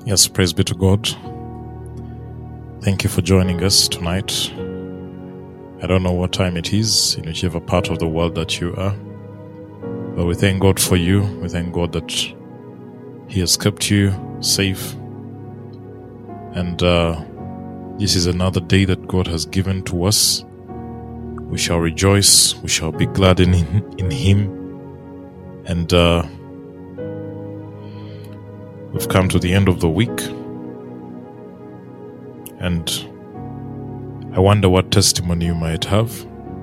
Yes, praise be to God. Thank you for joining us tonight. I don't know what time it is in whichever part of the world that you are, but we thank God for you. We thank God that He has kept you safe. And this is another day that God has given to us. We shall rejoice. We shall be glad in Him. And we've come to the end of the week. And I wonder what testimony you might have.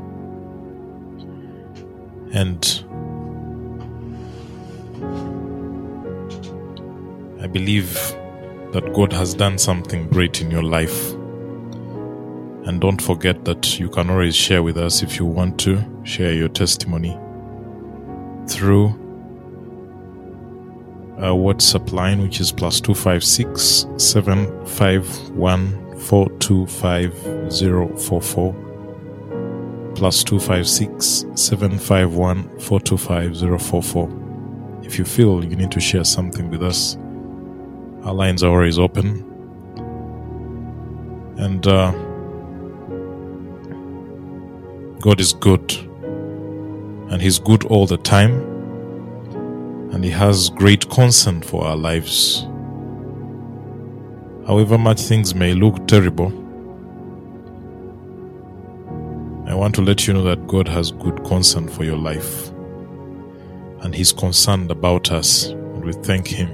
And I believe that God has done something great in your life. And don't forget that you can always share with us if you want to share your testimony through our WhatsApp line, which is +256 751 425 044, +256 751 425 044. If you feel you need to share something with us, our lines are always open. And God is good, and He's good all the time, and He has great concern for our lives. However much things may look terrible, I want to let you know that God has good concern for your life, and He's concerned about us, and we thank Him.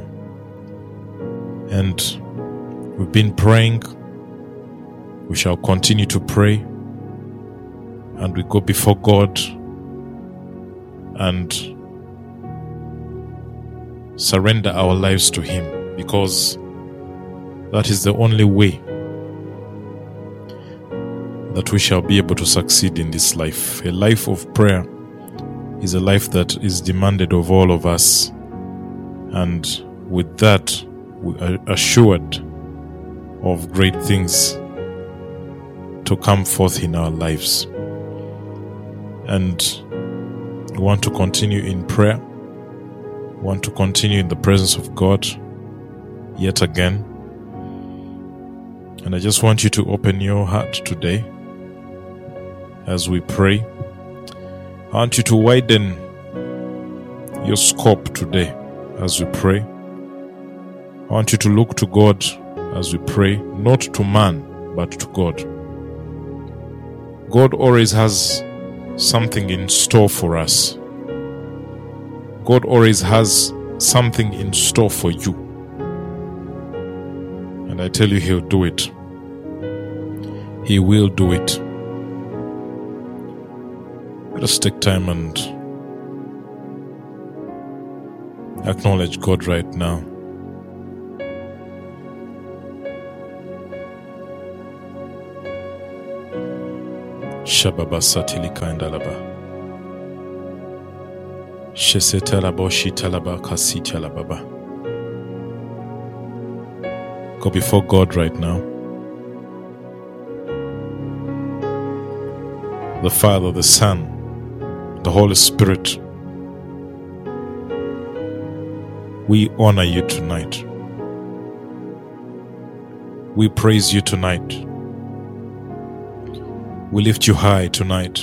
And we've been praying. We shall continue to pray, and we go before God and surrender our lives to Him, because that is the only way that we shall be able to succeed in this life. A life of prayer is a life that is demanded of all of us, and with that we are assured of great things to come forth in our lives. And we want to continue in prayer. We want to continue in the presence of God yet again. And I just want you to open your heart today as we pray. I want you to widen your scope today as we pray. I want you to look to God as we pray, not to man, but to God. God always has something in store for us. God always has something in store for you. And I tell you, He'll do it. He will do it. Let us take time and acknowledge God right now. Shababa satilika indalaba. Shesetalabo shitalaba kasitalababa. Go before God right now. The Father, the Son, the Holy Spirit, we honor you tonight. We praise you tonight. We lift you high tonight.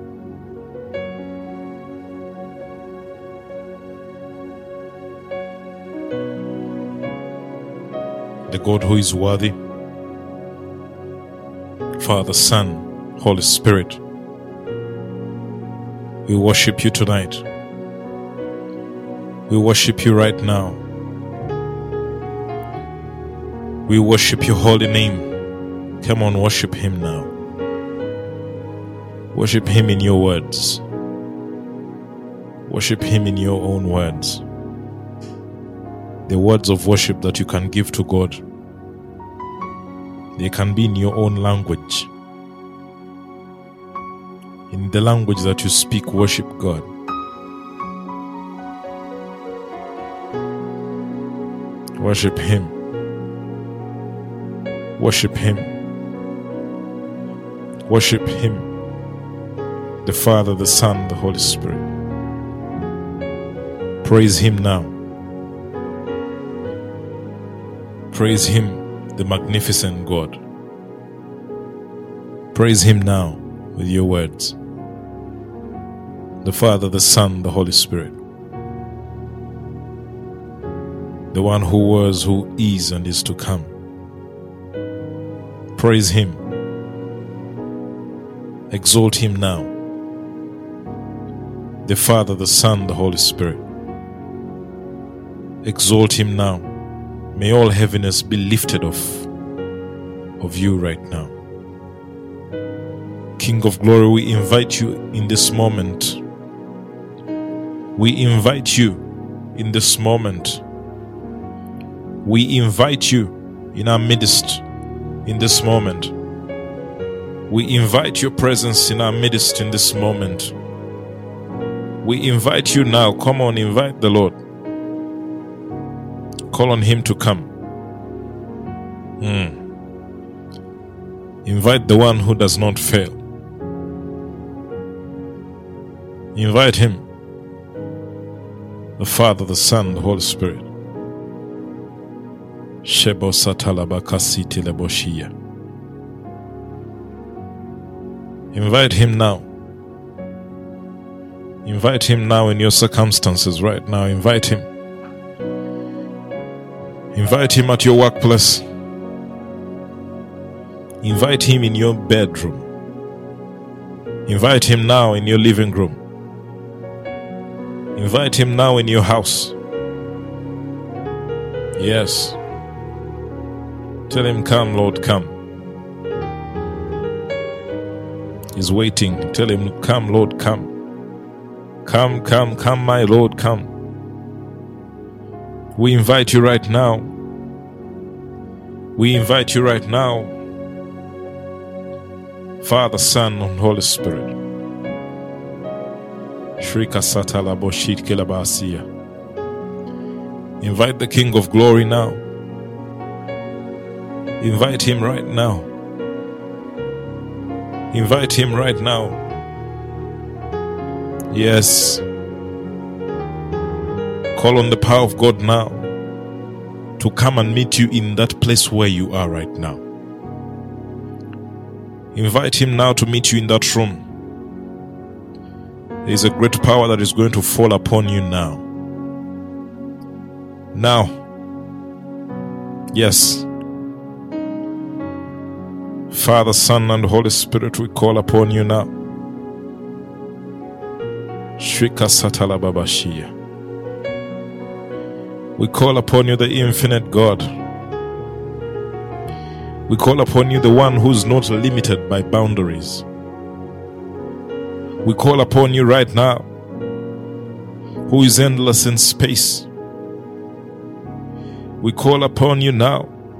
The God who is worthy, Father, Son, Holy Spirit, we worship you tonight. We worship you right now. We worship your holy name. Come on, worship Him now. Worship Him in your words. Worship Him in your own words. The words of worship that you can give to God, they can be in your own language. In the language that you speak, worship God. Worship Him. Worship Him. Worship Him. The Father, the Son, the Holy Spirit. Praise Him now. Praise Him, the magnificent God. Praise Him now with your words. The Father, the Son, the Holy Spirit. The one who was, who is, and is to come. Praise Him. Exalt Him now. The Father, the Son, the Holy Spirit. Exalt Him now. May all heaviness be lifted off of you right now. King of glory, we invite you in this moment. We invite you in this moment. We invite you in our midst in this moment. We invite your presence in our midst in this moment. We invite you now. Come on, invite the Lord. Call on Him to come. Invite the one who does not fail. Invite Him. The Father, the Son, the Holy Spirit. Shebo satalabakasiti leboshia. Invite Him now. Invite Him now in your circumstances right now. Invite Him. Invite Him at your workplace. Invite Him in your bedroom. Invite Him now in your living room. Invite Him now in your house. Yes. Tell Him, come, Lord, come. He's waiting. Tell Him, come, Lord, come. Come, come, come, my Lord, come. We invite you right now. We invite you right now. Father, Son, and Holy Spirit. Shrika satala boshit kelabasiya. Invite the King of Glory now. Invite Him right now. Invite Him right now. Yes. Call on the power of God now to come and meet you in that place where you are right now. Invite Him now to meet you in that room. There is a great power that is going to fall upon you now. Now. Yes. Father, Son, and Holy Spirit, we call upon you now. Shrika satala babashia. We call upon you, the infinite God. We call upon you, the one who is not limited by boundaries. We call upon you right now, who is endless in space. We call upon you now,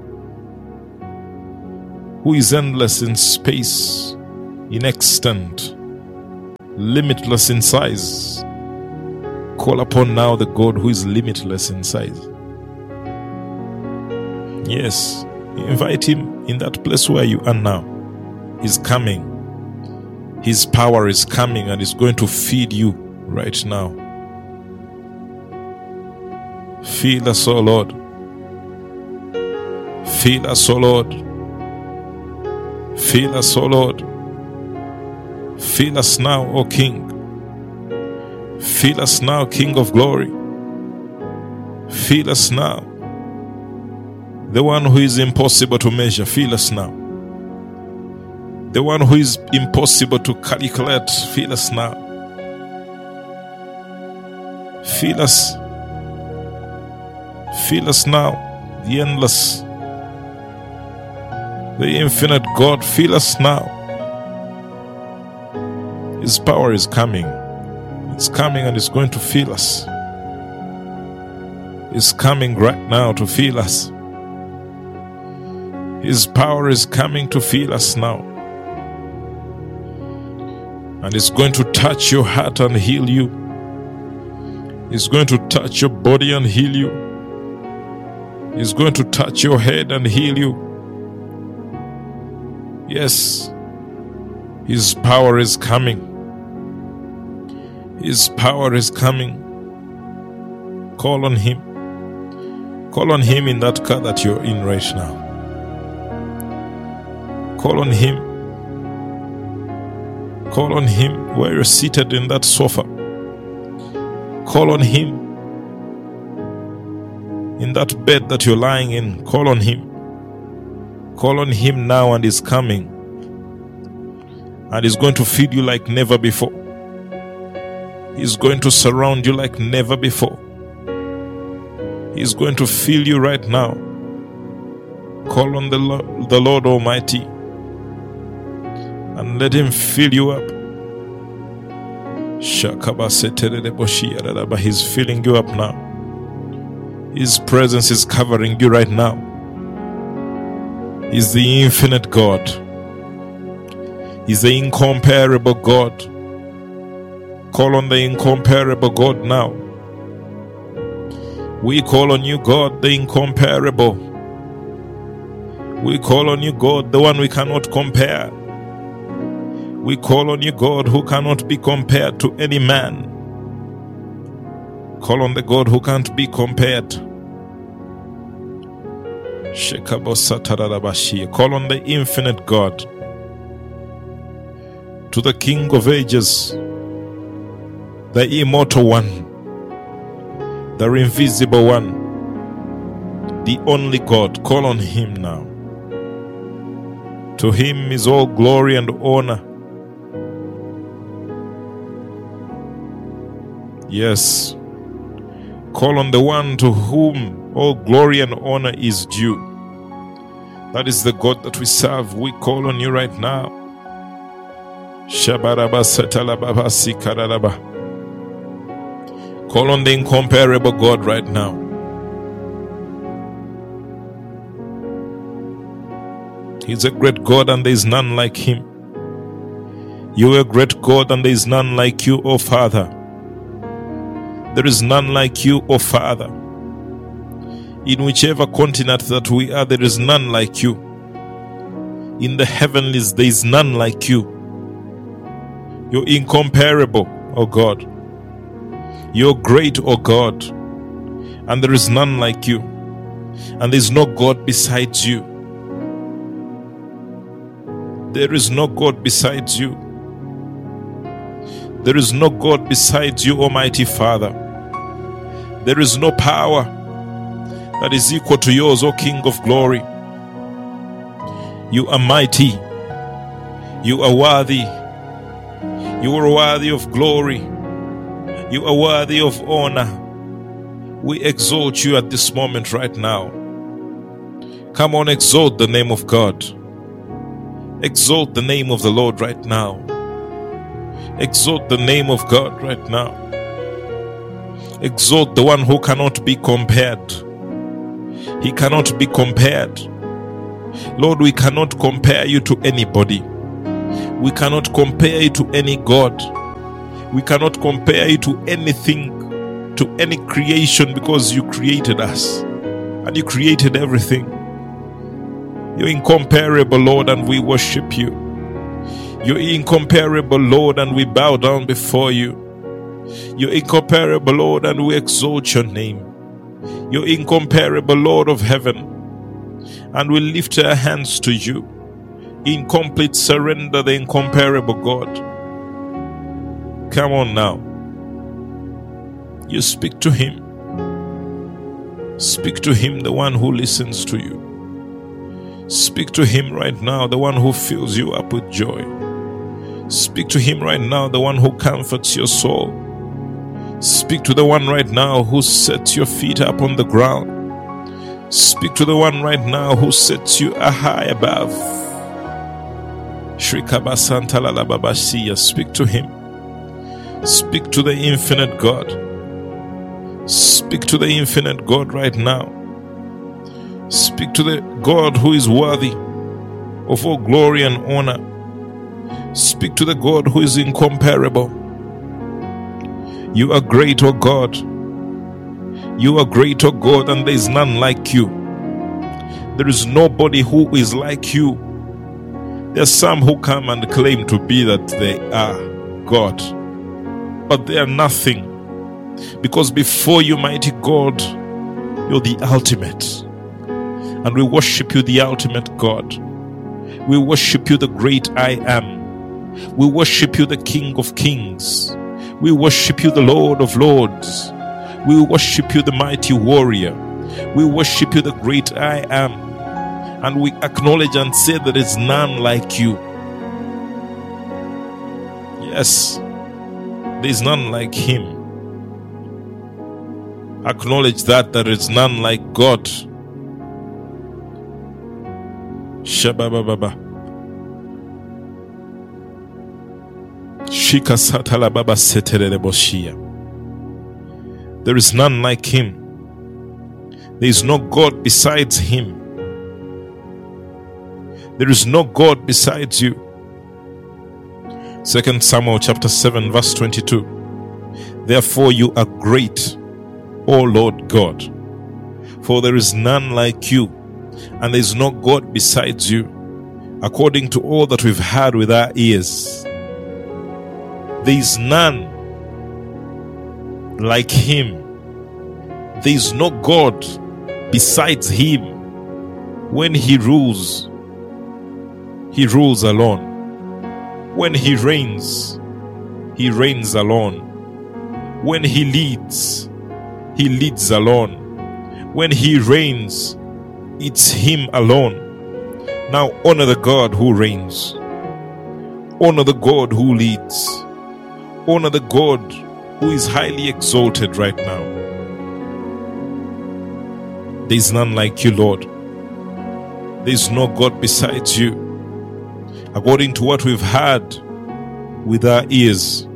who is endless in space, in extent, limitless in size. Call upon now the God who is limitless in size. Yes, invite Him in that place where you are now. He's coming. His power is coming and is going to feed you right now. Fill us, O Lord. Fill us, O Lord. Fill us, O Lord. Fill us now, O King. Fill us now, King of Glory. Fill us now. The one who is impossible to measure, fill us now. The one who is impossible to calculate, fill us now. Fill us. Fill us now. The endless, the infinite God, fill us now. His power is coming. It's coming and it's going to fill us. It's coming right now to fill us. His power is coming to fill us now. And it's going to touch your heart and heal you. It's going to touch your body and heal you. It's going to touch your head and heal you. Yes, His power is coming. His power is coming. Call on Him. Call on him in that car that you're in right now. Call on him. Call on him where you're seated in that sofa. Call on him in that bed that you're lying in. Call on him. Call on him now, and he's coming. And he's going to feed you like never before. He's going to surround you like never before. He's going to fill you right now. Call on the Lord Almighty and let him fill you up. He's filling you up now. His presence is covering you right now. He's the infinite God. He's the incomparable God. Call on the incomparable God now. We call on you, God, the incomparable. We call on you, God, the one we cannot compare. We call on you, God, who cannot be compared to any man. Call on the God who can't be compared. Call on the infinite God. To the King of Ages, the immortal one, the invisible one, the only God. Call on him now. To him is all glory and honor. Yes. Call on the one to whom all glory and honor is due. That is the God that we serve. We call on you right now. Call on the incomparable God right now. He's a great God and there is none like him. You are a great God and there is none like you, O Father. There is none like you, O Father. In whichever continent that we are, there is none like you. In the heavenlies, there is none like you. You're incomparable, O God. You're great, O God, and there is none like you, and there is no God besides you. There is no God besides you. There is no God besides you, Almighty Father. There is no power that is equal to yours, O King of glory. You are mighty. You are worthy. You are worthy of glory. You are worthy of honor. We exalt you at this moment right now. Come on, exalt the name of God. Exalt the name of the Lord right now. Exalt the name of God right now. Exalt the one who cannot be compared. He cannot be compared. Lord, we cannot compare you to anybody. We cannot compare you to any God. We cannot compare you to anything, to any creation, because you created us and you created everything. You're incomparable, Lord, and we worship you. You're incomparable, Lord, and we bow down before you. You're incomparable, Lord, and we exalt your name. You're incomparable, Lord of heaven, and we lift our hands to you in complete surrender, the incomparable God. Come on now. You speak to him. Speak to him, the one who listens to you. Speak to him right now, the one who fills you up with joy. Speak to him right now, the one who comforts your soul. Speak to the one right now who sets your feet up on the ground. Speak to the one right now who sets you high above. Speak to him. Speak to the infinite God. Speak to the infinite God right now. Speak to the God who is worthy of all glory and honor. Speak to the God who is incomparable. You are great, O God. You are great, O God, and there is none like you. There is nobody who is like you. There are some who come and claim to be that they are God, but they are nothing. Because before you, mighty God, You're the ultimate. And we worship you, the ultimate God. We worship you, the great I am. We worship you, the King of Kings. We worship you, the Lord of Lords. We worship you, the mighty warrior. We worship you, the great I am. And we acknowledge and say there is none like you. Yes, there is none like him. Acknowledge that there is none like God. Shabababa. Shika satala baba seterere boshia. There is none like him. There is no God besides him. There is no God besides you. 2 Samuel chapter 7 verse 22. Therefore you are great, O Lord God, for there is none like you, and there is no God besides you, according to all that we've heard with our ears. There is none like him. There is no God besides him. When he rules alone. When he reigns alone. When he leads alone. When he reigns, it's him alone. Now honor the God who reigns. Honor the God who leads. Honor the God who is highly exalted right now. There is none like you, Lord. There is no God besides you. According to what we've heard with our ears.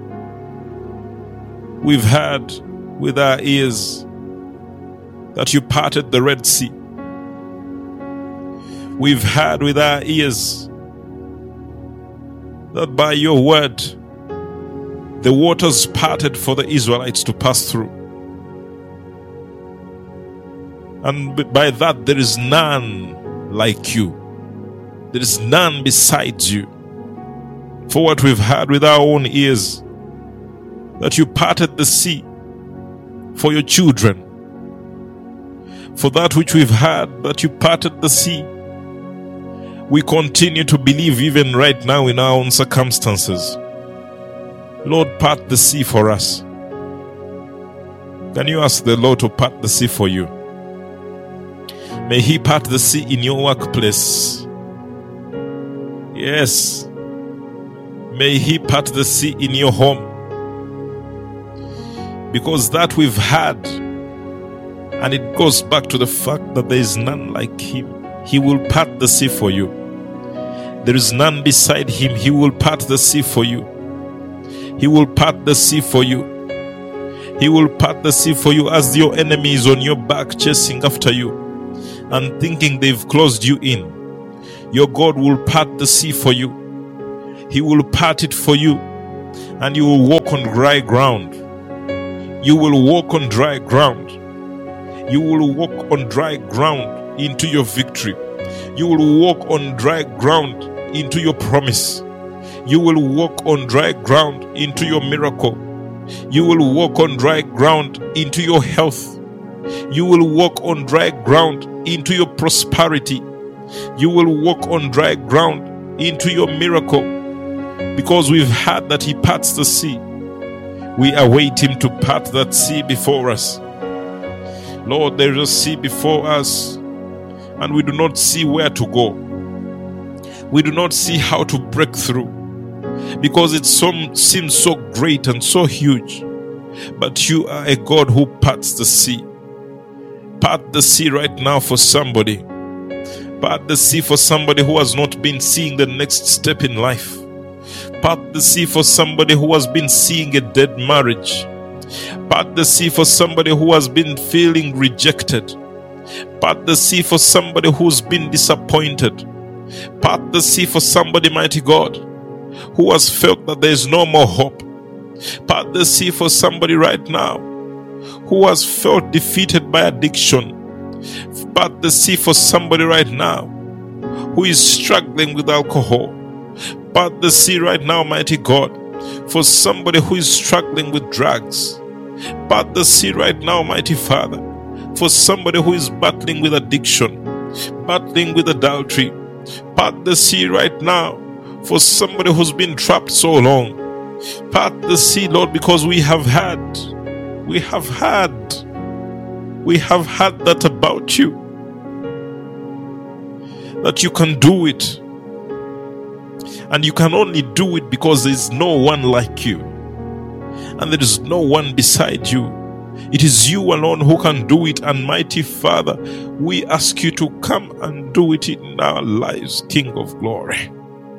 We've heard with our ears that you parted the Red Sea. We've heard with our ears that by your word the waters parted for the Israelites to pass through. And by that there is none like you. There is none besides you. For what we've heard with our own ears, that you parted the sea for your children. For that which we've heard, that you parted the sea, we continue to believe even right now in our own circumstances. Lord, part the sea for us. Can you ask the Lord to part the sea for you? May he part the sea in your workplace. Yes. May he part the sea in your home. Because that we've had, and it goes back to the fact that there is none like him. He will part the sea for you. There is none beside him. He will part the sea for you. He will part the sea for you. He will part the sea for you as your enemy is on your back chasing after you and thinking they've closed you in. Your God will part the sea for you. He will part it for you, and you will walk on dry ground. You will walk on dry ground. You will walk on dry ground into your victory. You will walk on dry ground into your promise. You will walk on dry ground into your miracle. You will walk on dry ground into your health. You will walk on dry ground into your prosperity. You will walk on dry ground into your miracle. Because we've heard that he parts the sea. We await him to part that sea before us. Lord, there is a sea before us, and we do not see where to go. We do not see how to break through, because it seems so great and so huge. But you are a God who parts the sea. Part the sea right now for somebody. Part the sea for somebody who has not been seeing the next step in life. Part the sea for somebody who has been seeing a dead marriage. Part the sea for somebody who has been feeling rejected. Part the sea for somebody who's been disappointed. Part the sea for somebody, mighty God, who has felt that there is no more hope. Part the sea for somebody right now who has felt defeated by addiction. Part the sea for somebody right now who is struggling with alcohol. Part the sea right now, mighty God, for somebody who is struggling with drugs. Part the sea right now, mighty Father, For somebody who is battling with addiction, battling with adultery, part the sea right now. For somebody who's been trapped so long, part the sea, Lord, because we have had that about you, that you can do it. And you can only do it because there is no one like you. And there is no one beside you. It is you alone who can do it. And mighty Father, we ask you to come and do it in our lives, King of glory.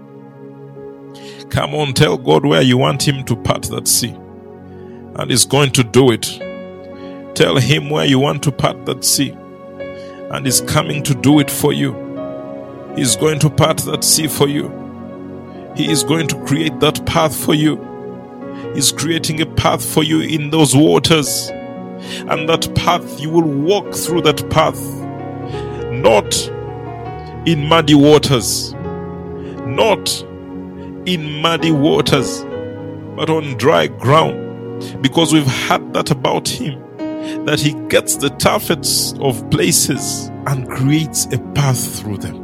Come on, tell God where you want him to part that sea. And he's going to do it. Tell him where you want to part that sea. And he's coming to do it for you. He's going to part that sea for you. He is going to create that path for you. He's creating a path for you in those waters. And that path, you will walk through that path. Not in muddy waters. Not in muddy waters. But on dry ground. Because we've heard that about him. That he gets the toughest of places and creates a path through them.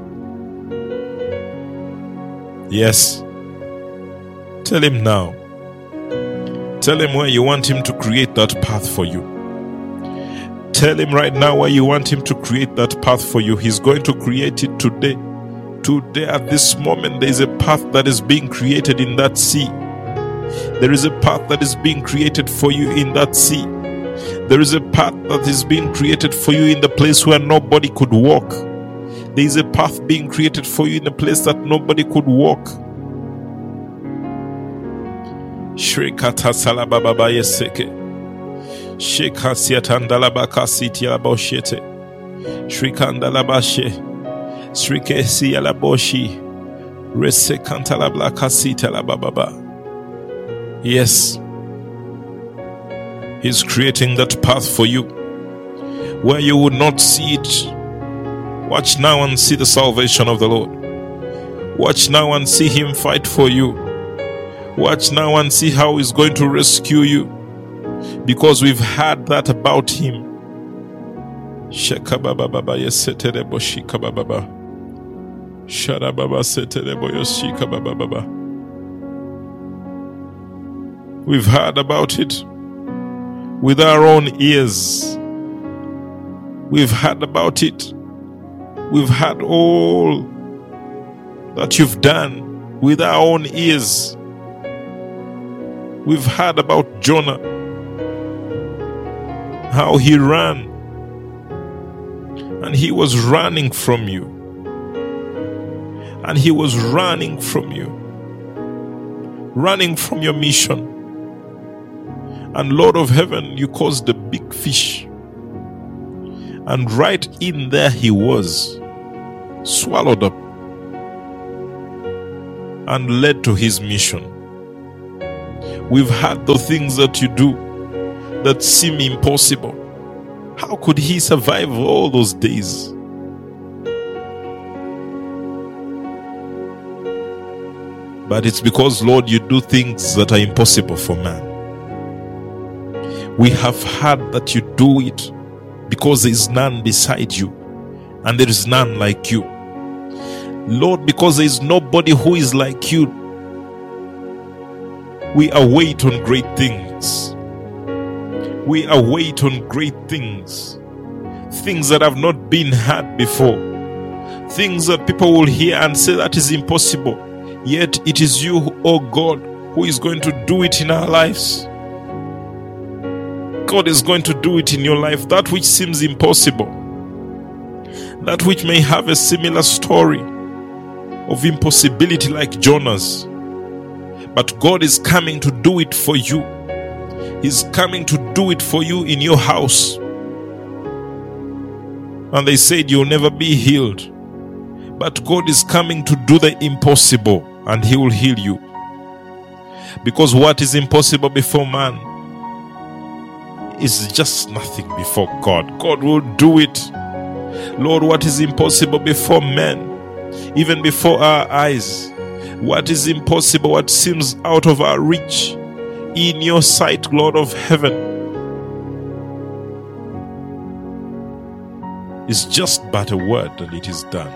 Yes. Tell him now. Tell him where you want him to create that path for you. Tell him right now where you want him to create that path for you. He's going to create it today. Today, at this moment, there is a path that is being created in that sea. There is a path that is being created for you in that sea. There is a path that is being created for you in the place where nobody could walk. There is a path being created for you in a place that nobody could walk. Shrikata salababa yeseke. Shekasiatandalabaka sitialaboshete. Shrikandalabashe. Shrikesi alaboshi. Resekantalablaka sitalababa. Yes. He's creating that path for you where you would not see it. Watch now and see the salvation of the Lord. Watch now and see him fight for you. Watch now and see how he's going to rescue you. Because we've heard that about him. Shekababa yeseterebo shikababa. Sharababa seterebo yoshikababa. We've heard about it with our own ears. We've heard about it. We've heard all that you've done with our own ears. We've heard about Jonah, how he ran, and he was running from you. And he was running from you, running from your mission. And Lord of heaven, you caused a big fish. And right in there he was, swallowed up and led to his mission. We've had the things that you do that seem impossible. How could he survive all those days? But it's because, Lord, you do things that are impossible for man. We have heard that you do it because there is none beside you and there is none like you. Lord, because there is nobody who is like you, we await on great things. We await on great things. Things that have not been heard before. Things that people will hear and say that is impossible. Yet it is you, oh God, who is going to do it in our lives. God is going to do it in your life. That which seems impossible. That which may have a similar story of impossibility like Jonah's. But God is coming to do it for you. He's coming to do it for you in your house. And they said you'll never be healed. But God is coming to do the impossible and He will heal you. Because what is impossible before man is just nothing before God. God will do it. Lord, what is impossible before men, even before our eyes, what is impossible, what seems out of our reach, in your sight, Lord of heaven, is just but a word, and it is done.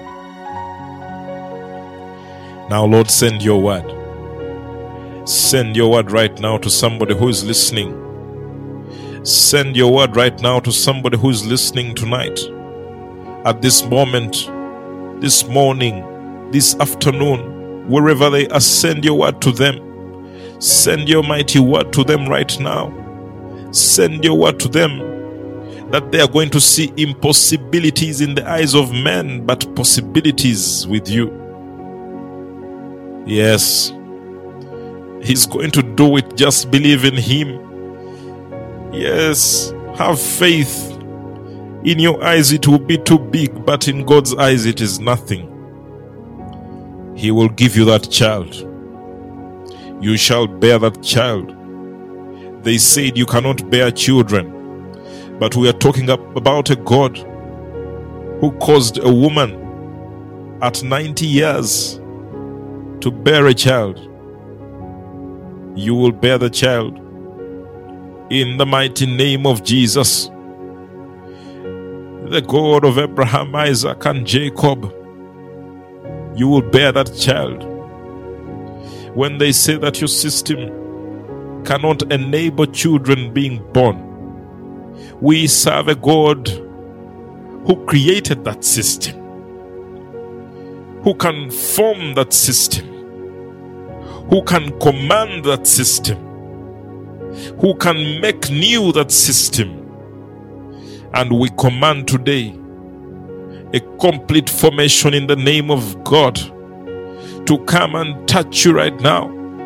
Now, Lord, send your word. Send your word right now to somebody who is listening. Send your word right now to somebody who is listening tonight. At this moment, this morning, this afternoon, wherever they are, send your word to them. Send your mighty word to them right now. Send your word to them that they are going to see impossibilities in the eyes of men, but possibilities with you. Yes, He's going to do it. Just believe in Him. Yes, have faith. In your eyes it will be too big, but in God's eyes it is nothing. He will give you that child. You shall bear that child. They said you cannot bear children, but we are talking about a God who caused a woman at 90 years to bear a child. You will bear the child in the mighty name of Jesus, the God of Abraham, Isaac, and Jacob. You will bear that child. When they say that your system cannot enable children being born, we serve a God who created that system, who can form that system, who can command that system, who can make new that system. And we command today a complete formation in the name of God to come and touch you right now.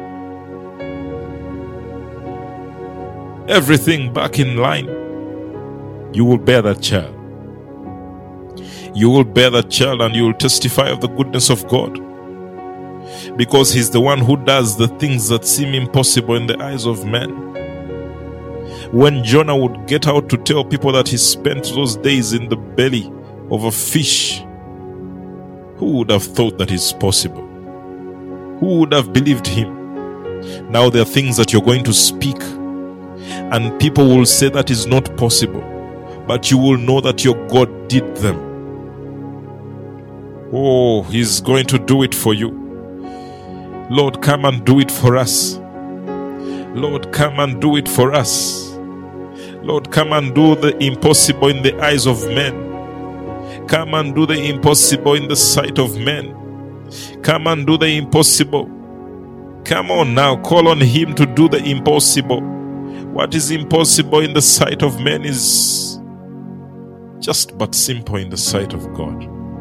Everything back in line. You will bear that child. You will bear that child, and you will testify of the goodness of God, because He's the one who does the things that seem impossible in the eyes of men. When Jonah would get out to tell people that he spent those days in the belly of a fish, who would have thought that it's possible? Who would have believed him? Now there are things that you're going to speak, and people will say that is not possible, but you will know that your God did them. Oh, He's going to do it for you. Lord, come and do it for us. Lord, come and do it for us. Lord, come and do the impossible in the eyes of men. Come and do the impossible in the sight of men. Come and do the impossible. Come on now, call on Him to do the impossible. What is impossible in the sight of men is just but simple in the sight of God.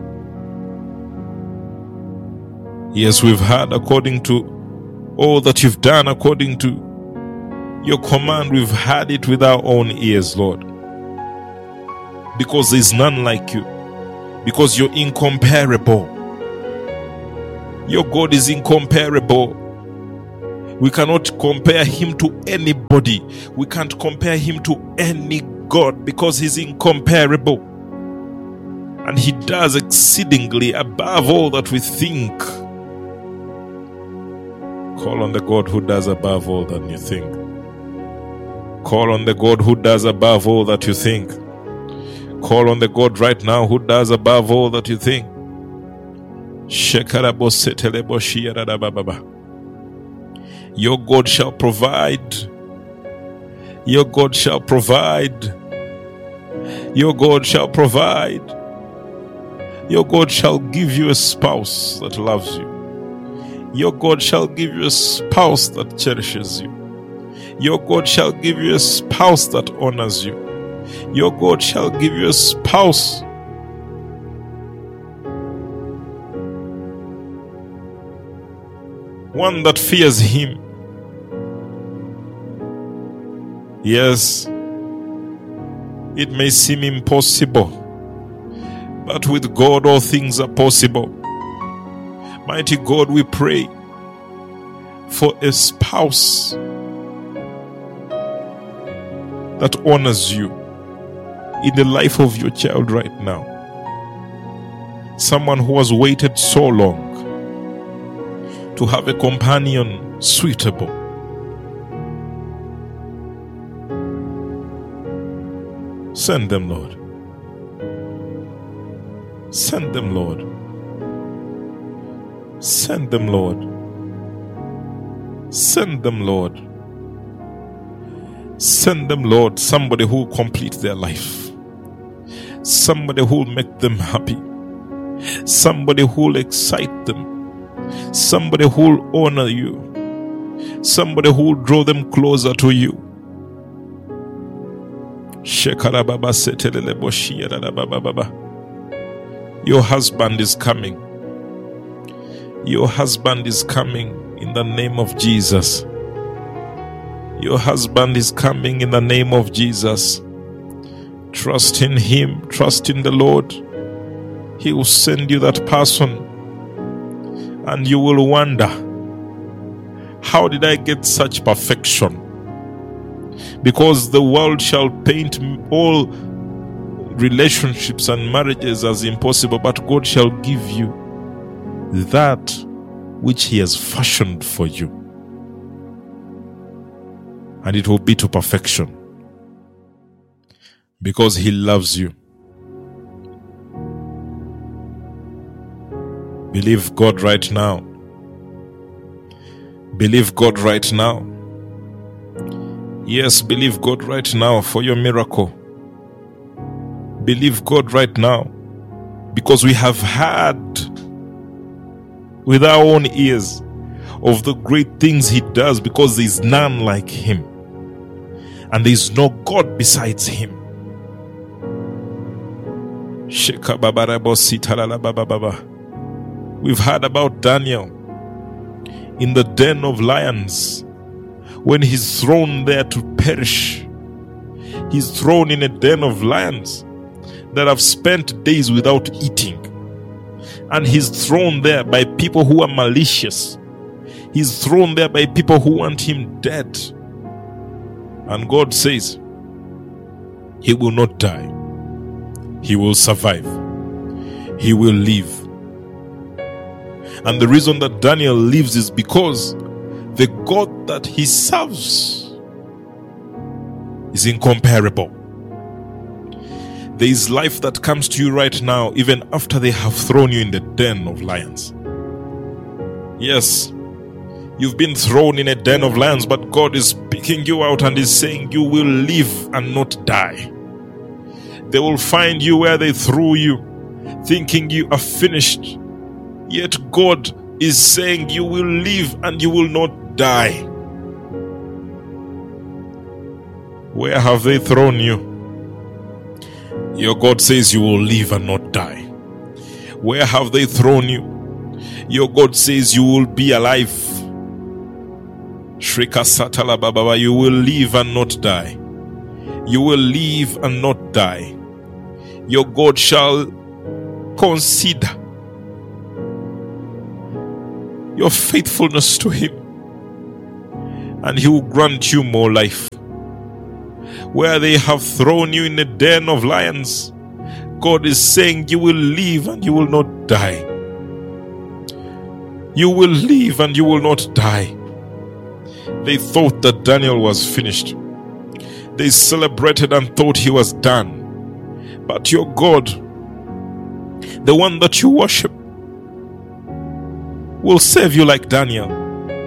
Yes, we've heard according to all that you've done, according to your command. We've heard it with our own ears, Lord. Because there's none like you. Because you're incomparable. Your God is incomparable. We cannot compare Him to anybody. We can't compare Him to any God, because He's incomparable. And He does exceedingly above all that we think. Call on the God who does above all that you think. Call on the God who does above all that you think. Call on the God right now who does above all that you think. Your God shall provide. Your God shall provide. Your God shall provide. Your God shall give you a spouse that loves you. Your God shall give you a spouse that cherishes you. Your God shall give you a spouse that honors you. Your God shall give you a spouse one that fears Him. Yes, it may seem impossible, but with God all things are possible. Mighty God, we pray for a spouse that honors you in the life of your child right now. Someone who has waited so long to have a companion suitable. Send them, Lord. Send them, Lord. Send them, Lord. Send them, Lord. Send them, Lord. Somebody who will complete their life. Somebody who will make them happy. Somebody who will excite them. Somebody who will honor you. Somebody who will draw them closer to you. Your husband is coming. Your husband is coming in the name of Jesus. Your husband is coming in the name of Jesus. Trust in him. Trust in the Lord. He will send you that person. And you will wonder, how did I get such perfection? Because the world shall paint all relationships and marriages as impossible, but God shall give you that which He has fashioned for you. And it will be to perfection. Because He loves you. Believe God right now. Believe God right now. Yes, believe God right now for your miracle. Believe God right now. Because we have heard with our own ears of the great things He does, because there is none like Him. And there is no God besides Him. We've heard about Daniel in the den of lions. When he's thrown there to perish, he's thrown in a den of lions that have spent days without eating. And he's thrown there by people who are malicious. He's thrown there by people who want him dead. And God says, he will not die. He will survive. He will live. And the reason that Daniel lives is because the God that he serves is incomparable. There is life that comes to you right now, even after they have thrown you in the den of lions. Yes, you've been thrown in a den of lions, but God is picking you out and is saying you will live and not die. They will find you where they threw you, thinking you are finished. Yet God is saying you will live and you will not die. Where have they thrown you? Your God says you will live and not die. Where have they thrown you? Your God says you will be alive. Shrika Satala Baba, you will live and not die. You will live and not die. Your God shall consider your faithfulness to Him, and He will grant you more life. Where they have thrown you in a den of lions, God is saying you will live and you will not die. You will live and you will not die. They thought that Daniel was finished. They celebrated and thought he was done. But your God, the one that you worship, will save you like Daniel.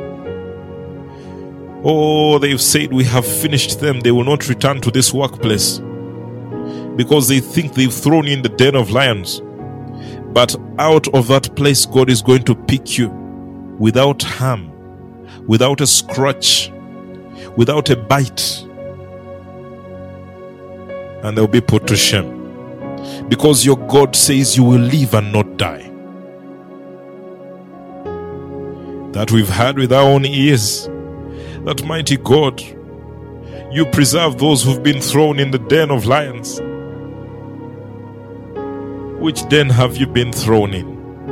Oh, they've said we have finished them. They will not return to this workplace because they think they've thrown you in the den of lions. But out of that place, God is going to pick you without harm, without a scratch, without a bite. And they'll be put to shame because your God says you will live and not die. That we've heard with our own ears. That mighty God, you preserve those who've been thrown in the den of lions. Which den have you been thrown in?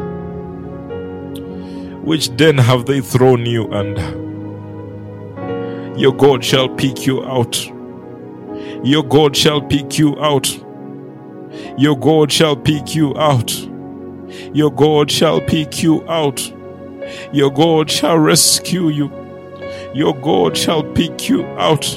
Which den have they thrown you under? Your God shall pick you out. Your God shall pick you out. Your God shall pick you out. Your God shall pick you out. Your God shall rescue you. Your God shall pick you out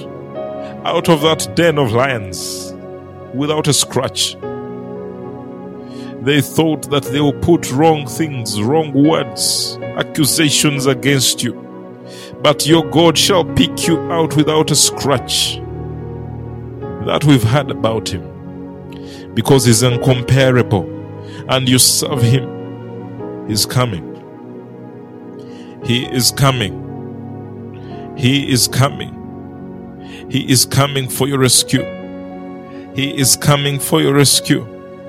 of that den of lions without a scratch. They thought that they will put wrong things, wrong words, accusations against you. But your God shall pick you out without a scratch. That we've heard about him. Because he's incomparable. And you serve him. He's coming. He is coming. He is coming. He is coming for your rescue. He is coming for your rescue.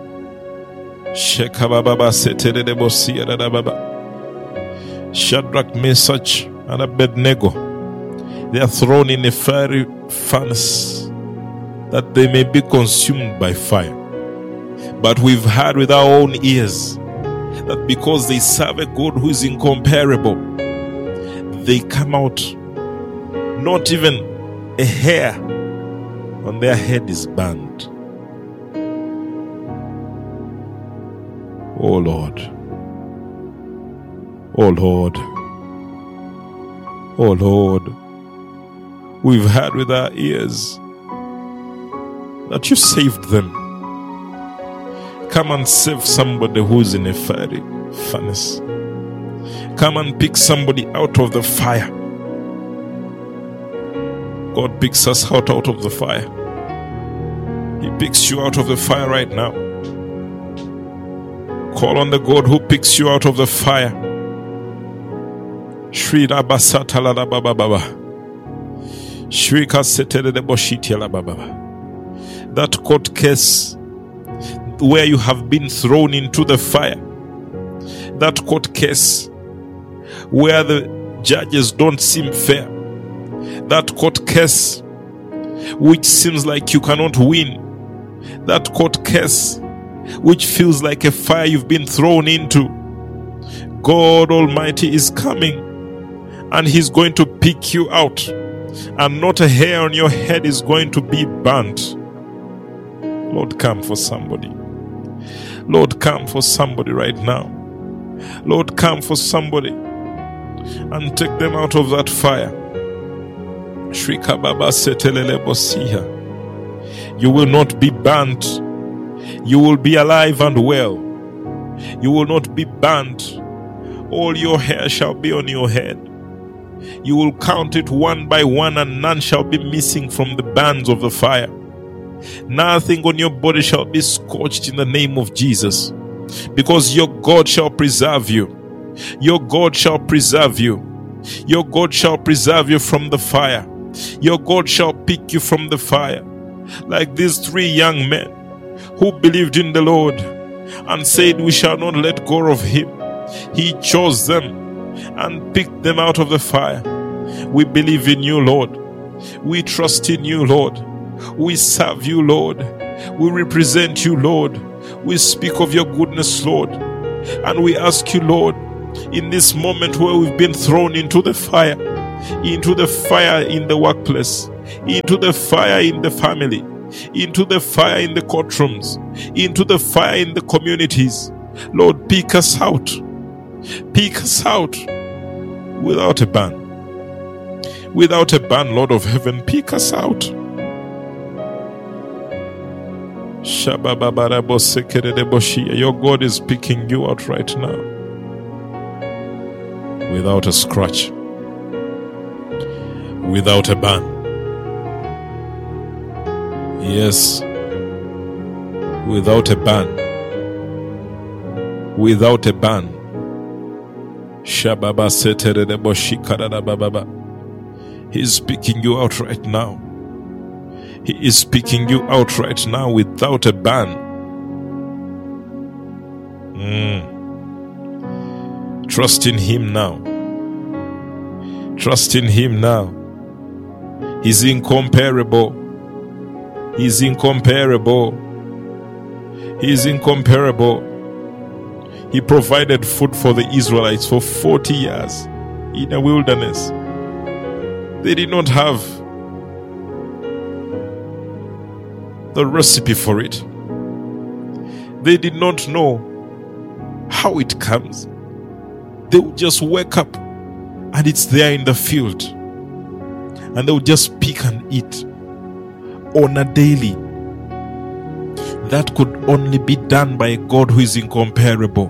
Shadrach, Meshach, and Abednego, they are thrown in a fiery furnace that they may be consumed by fire. But we've heard with our own ears that because they serve a God who is incomparable, they come out, not even a hair on their head is burned. Oh Lord. Oh Lord. Oh Lord. We've heard with our ears that you saved them. Come and save somebody who's in a fiery furnace. Come and pick somebody out of the fire. God picks us out of the fire. He picks you out of the fire right now. Call on the God who picks you out of the fire. Shri Rabasatala Baba. Shri Kasetere de Boshitiala Baba. That court case where you have been thrown into the fire. That court case where the judges don't seem fair. That court case which seems like you cannot win. That court case which feels like a fire you've been thrown into. God Almighty is coming and He's going to pick you out, and not a hair on your head is going to be burnt. Lord, come for somebody. Lord, come for somebody right now. Lord, come for somebody and take them out of that fire. You will not be burnt. You will be alive and well. You will not be burnt. All your hair shall be on your head. You will count it one by one, and none shall be missing from the bands of the fire. Nothing on your body shall be scorched in the name of Jesus, because your God shall preserve you. Your God shall preserve you. Your God shall preserve you from the fire. Your God shall pick you from the fire. Like these three young men who believed in the Lord and said, we shall not let go of him. He chose them and picked them out of the fire. We believe in you, Lord. We trust in you, Lord. We serve you, Lord. We represent you, Lord. We speak of your goodness, Lord. And we ask you, Lord, in this moment where we've been thrown into the fire in the workplace, into the fire in the family, into the fire in the courtrooms, into the fire in the communities, Lord, pick us out. Pick us out without a ban. Without a ban, Lord of heaven, pick us out. Your God is picking you out right now. Without a scratch. Without a ban. Yes. Without a ban. Without a ban. He's picking you out right now. He is picking you out right now without a ban. Trust in him now. Trust in him now. He's incomparable. He's incomparable. He's incomparable. He provided food for the Israelites for 40 years in a wilderness. They did not have the recipe for it. They did not know how it comes. They would just wake up and it's there in the field. And they would just pick and eat on a daily. that could only be done by a God who is incomparable.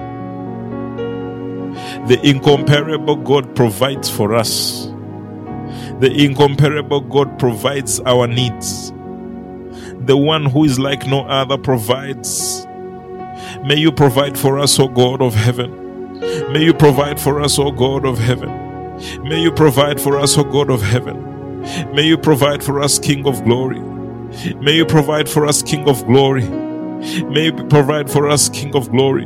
The incomparable God provides for us. The incomparable God provides our needs. The one who is like no other provides. May you provide for us, O God of heaven. May you provide for us, O God of heaven. May you provide for us, O God of heaven. May you provide for us, King of glory. May you provide for us, King of glory. May you provide for us, King of glory.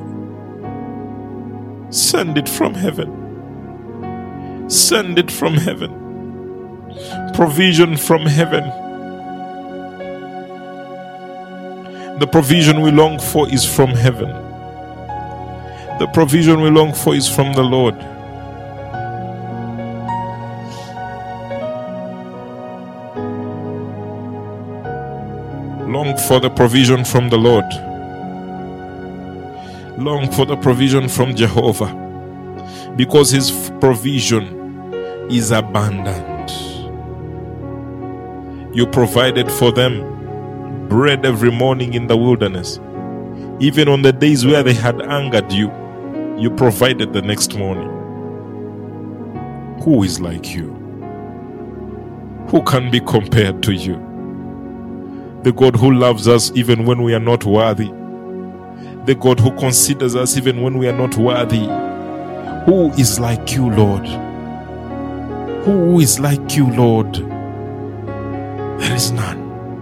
Send it from heaven. Send it from heaven. Provision from heaven. The provision we long for is from heaven. The provision we long for is from the Lord. Long for the provision from the Lord. Long for the provision from Jehovah, because his provision is abundant. You provided for them bread every morning in the wilderness. Even on the days where they had angered you, you provided the next morning. Who is like you? Who can be compared to you? The God who loves us even when we are not worthy. The God who considers us even when we are not worthy. Who is like you, Lord? Who is like you, Lord? There is none.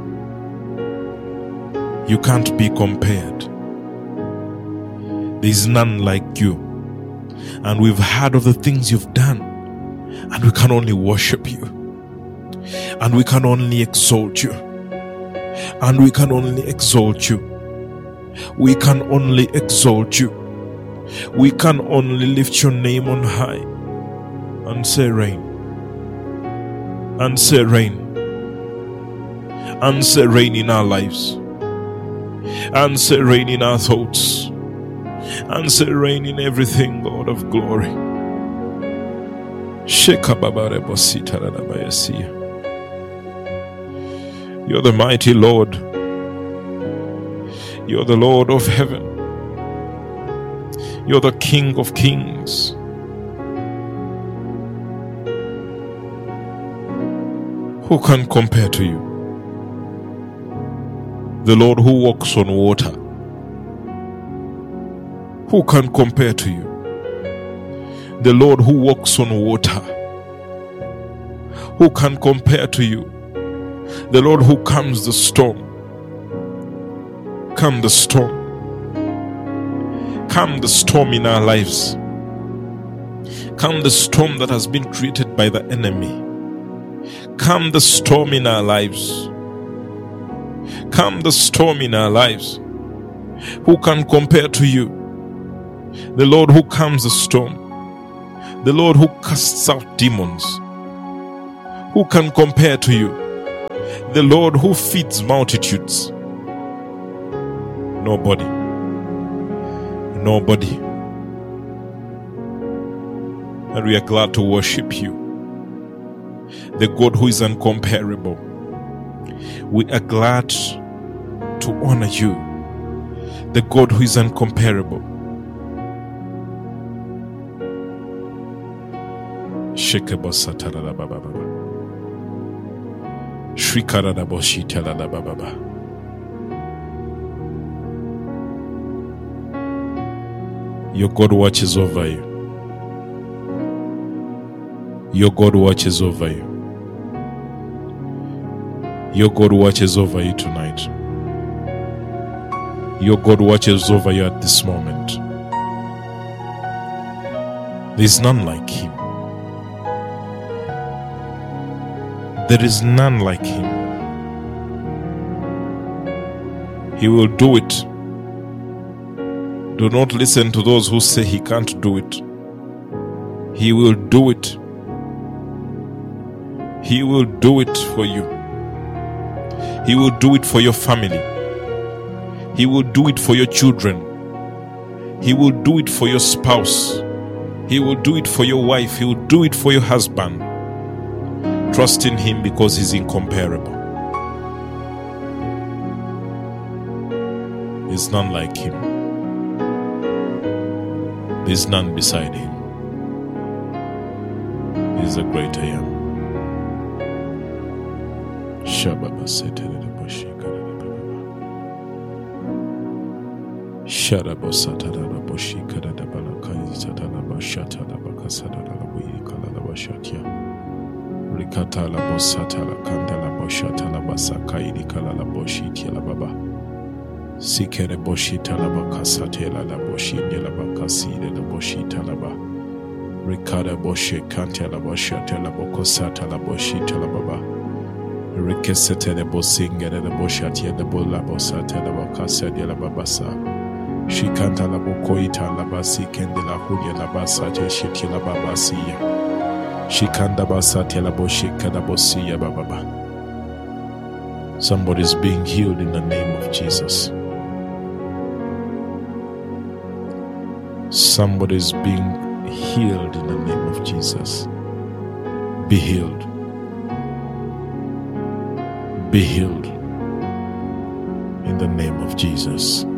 You can't be compared. There is none like you. And we've heard of the things you've done, and we can only worship you. And we can only exalt you. And we can only exalt you. We can only exalt you. We can only lift your name on high and say reign. And say reign. And say reign in our lives. And say reign in our thoughts. And say reign in everything, God of glory. You're the mighty Lord. You're the Lord of heaven. You're the King of kings. Who can compare to you? The Lord who walks on water. Who can compare to you? The Lord who walks on water. Who can compare to you? The Lord who calms the storm. Calm the storm. Calm the storm in our lives. Calm the storm that has been created by the enemy. Calm the storm in our lives. Calm the storm in our lives. Who can compare to you? The Lord who calms the storm. The Lord who casts out demons. Who can compare to you? The Lord who feeds multitudes. Nobody. Nobody. And we are glad to worship you, the God who is incomparable. We are glad to honor you, the God who is incomparable. Your God watches over you. Your God watches over you. Your God watches over you tonight. Your God watches over you at this moment. There is none like him. There is none like him. He will do it. Do not listen to those who say he can't do it. He will do it. He will do it for you. He will do it for your family. He will do it for your children. He will do it for your spouse. He will do it for your wife. He will do it for your husband. Trust in him because he's incomparable. There's none like him. There's none beside him. He's the great I am. Shababa setere boshi karada. Sharabo satara boshi karada balakai satara bashatara bakasara labuyi kalala bashatia. Rikata la bosatala kandala boshatala basakai kalala boshi tiala baba. Sikere boshi talaba kasatela la boshi de la bakasi de la boshi talaba. Rikada boshi kantela boshatela bokosata la boshi talababa. Rikesete de bosinga de la boshatia de bola bosata la bakasa de la babasa. Shikanta la bokoita la basi kende la hudia la basate shiti la babasiya. Shikanda basate la boshi kada bosiya bababa. Somebody's being healed in the name of Jesus. Somebody's being healed in the name of Jesus. Be healed. Be healed in the name of Jesus.